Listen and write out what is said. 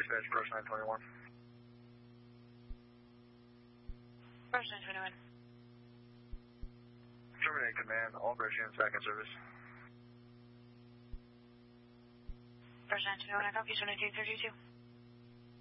dispatch, approach 921. Approach 921. Terminate command, all bridge units back in service. Approach 921, I copy 2232.